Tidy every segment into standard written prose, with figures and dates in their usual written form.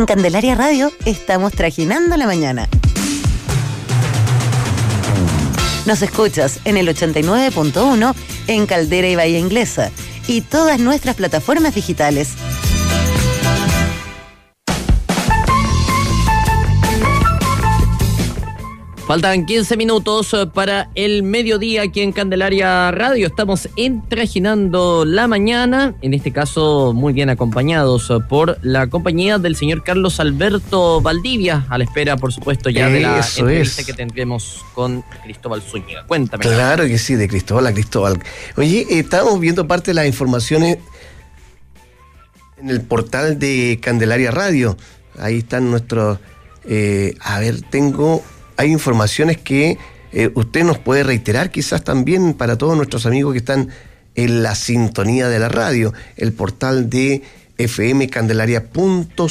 En Candelaria Radio estamos trajinando la mañana. Nos escuchas en el 89.1 en Caldera y Bahía Inglesa y todas nuestras plataformas digitales. Faltan 15 minutos para el mediodía aquí en Candelaria Radio. Estamos trajinando la mañana, en este caso muy bien acompañados por la compañía del señor Carlos Alberto Valdivia, a la espera, por supuesto, ya de la entrevista que tendremos con Cristóbal Zúñiga. Cuéntame. Claro que sí, de Cristóbal a Cristóbal. Oye, estábamos viendo parte de las informaciones en el portal de Candelaria Radio. Ahí están nuestros... Hay informaciones que usted nos puede reiterar, quizás también para todos nuestros amigos que están en la sintonía de la radio, el portal de fmcandelaria.cl.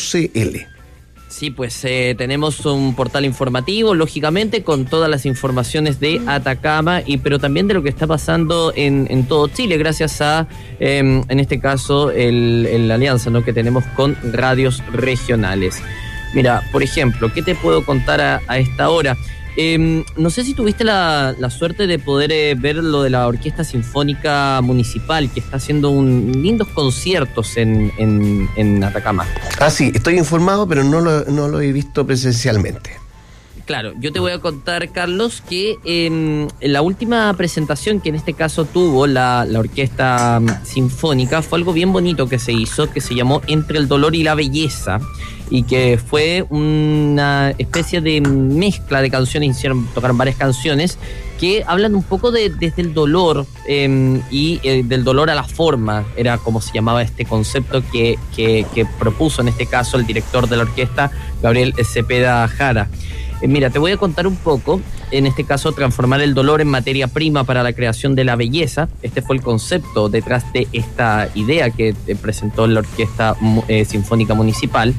Sí, pues tenemos un portal informativo, lógicamente, con todas las informaciones de Atacama, pero también de lo que está pasando en todo Chile, gracias a, en este caso, la alianza, ¿no?, que tenemos con radios regionales. Mira, por ejemplo, ¿qué te puedo contar a esta hora? No sé si tuviste la suerte de poder ver lo de la Orquesta Sinfónica Municipal, que está haciendo lindos conciertos en Atacama. Ah, sí, estoy informado, pero no lo he visto presencialmente. Claro, yo te voy a contar, Carlos, que en la última presentación que en este caso tuvo la Orquesta Sinfónica fue algo bien bonito que se hizo, que se llamó Entre el Dolor y la Belleza, y que fue una especie de mezcla de canciones, tocaron varias canciones que hablan un poco desde el dolor y del dolor a la forma, era como se llamaba este concepto que propuso en este caso el director de la orquesta, Gabriel Cepeda Jara. Mira, te voy a contar un poco, en este caso, transformar el dolor en materia prima para la creación de la belleza. Este fue el concepto detrás de esta idea que presentó la Orquesta Sinfónica Municipal.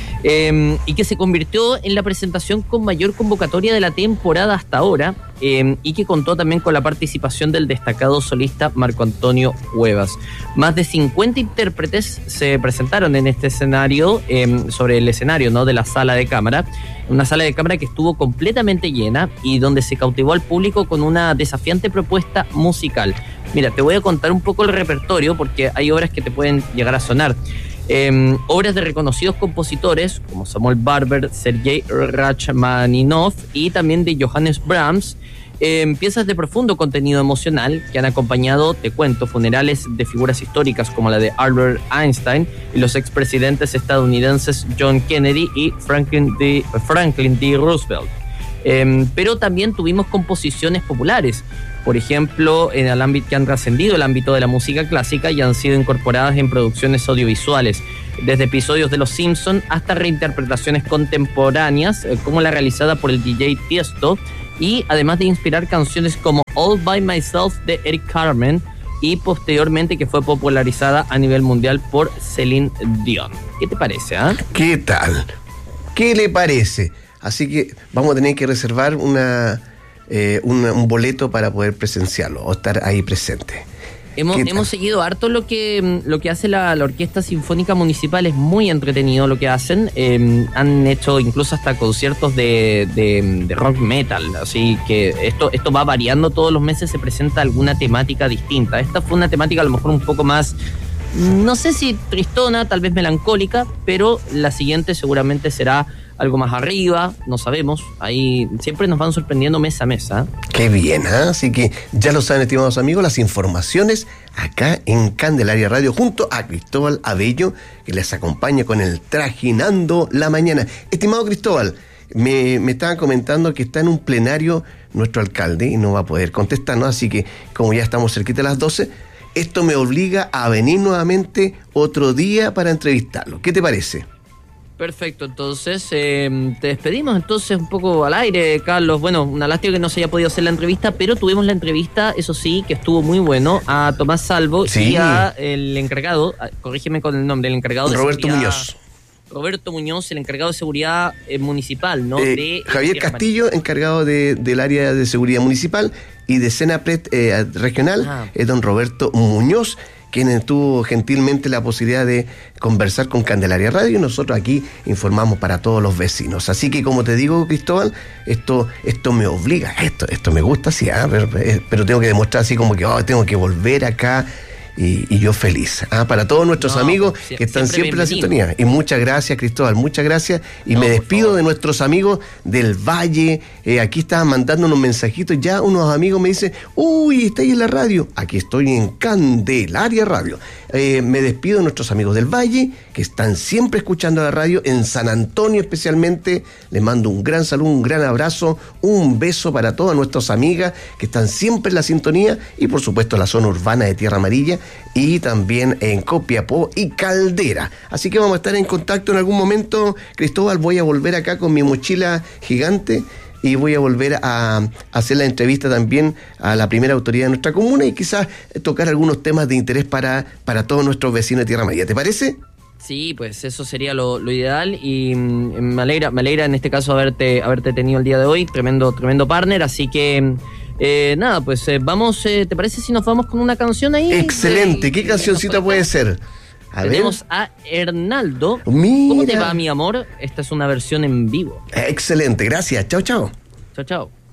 Y que se convirtió en la presentación con mayor convocatoria de la temporada hasta ahora, y que contó también con la participación del destacado solista Marco Antonio Cuevas. Más de 50 intérpretes se presentaron en este escenario, sobre el escenario, ¿no?, de la sala de cámara, una sala de cámara que estuvo completamente llena y donde se cautivó al público con una desafiante propuesta musical. Mira, te voy a contar un poco el repertorio porque hay obras que te pueden llegar a sonar. Obras de reconocidos compositores como Samuel Barber, Sergei Rachmaninov y también de Johannes Brahms, piezas de profundo contenido emocional que han acompañado, te cuento, funerales de figuras históricas como la de Albert Einstein y los expresidentes estadounidenses John Kennedy y Franklin D. Roosevelt. Pero también tuvimos composiciones populares, por ejemplo, en el ámbito que han trascendido el ámbito de la música clásica y han sido incorporadas en producciones audiovisuales, desde episodios de Los Simpson hasta reinterpretaciones contemporáneas, como la realizada por el DJ Tiesto, y además de inspirar canciones como All By Myself de Eric Carmen, y posteriormente que fue popularizada a nivel mundial por Celine Dion. ¿Qué te parece? ¿Qué tal? ¿Qué le parece? Así que vamos a tener que reservar un boleto para poder presenciarlo o estar ahí presente. Hemos seguido harto lo que hace la Orquesta Sinfónica Municipal, es muy entretenido lo que hacen. Han hecho incluso hasta conciertos de rock metal, así que esto va variando todos los meses, se presenta alguna temática distinta. Esta fue una temática a lo mejor un poco más, no sé si tristona, tal vez melancólica, pero la siguiente seguramente será algo más arriba, no sabemos. Ahí siempre nos van sorprendiendo mes a mes. Qué bien, así que ya lo saben, estimados amigos, las informaciones acá en Candelaria Radio junto a Cristóbal Abello, que les acompaña con el Trajinando la Mañana. Estimado Cristóbal, me estaban comentando que está en un plenario nuestro alcalde y no va a poder contestarnos, así que como ya estamos cerquita de las 12, esto me obliga a venir nuevamente otro día para entrevistarlo. ¿Qué te parece? Perfecto, entonces te despedimos entonces un poco al aire, Carlos. Bueno, una lástima que no se haya podido hacer la entrevista, pero tuvimos la entrevista, eso sí, que estuvo muy bueno, a Tomás Salvo, sí, y a el encargado, corrígeme con el nombre, el encargado de Roberto seguridad, Muñoz. Roberto Muñoz, el encargado de seguridad municipal, ¿no? Javier Castillo, encargado del área de seguridad municipal, y de Senapred regional, es don Roberto Muñoz, quienes tuvo gentilmente la posibilidad de conversar con Candelaria Radio, y nosotros aquí informamos para todos los vecinos. Así que, como te digo, Cristóbal, esto me obliga, esto me gusta, sí, pero tengo que demostrar así como que tengo que volver acá. Y yo feliz. Para todos nuestros amigos que están siempre en la sintonía. Y muchas gracias, Cristóbal, muchas gracias. Y me despido de nuestros amigos del Valle. Aquí estaban mandando unos mensajitos. Ya unos amigos me dicen, uy, está ahí en la radio. Aquí estoy en Candelaria Radio. Me despido de nuestros amigos del Valle, que están siempre escuchando la radio, en San Antonio especialmente. Les mando un gran saludo, un gran abrazo, un beso para todas nuestras amigas que están siempre en la sintonía, y por supuesto la zona urbana de Tierra Amarilla, y también en Copiapó y Caldera. Así que vamos a estar en contacto en algún momento, Cristóbal. Voy a volver acá con mi mochila gigante y voy a volver a hacer la entrevista también a la primera autoridad de nuestra comuna, y quizás tocar algunos temas de interés para todos nuestros vecinos de Tierra Amarilla. ¿Te parece? Sí, pues eso sería lo ideal, y me alegra en este caso haberte tenido el día de hoy, tremendo partner, así que nada, pues vamos, ¿te parece si nos vamos con una canción ahí? Excelente, ¿qué cancioncita puede ser? Tenemos a Hernaldo. Mira. ¿Cómo te va, mi amor? Esta es una versión en vivo. Excelente, gracias, chao. Chao.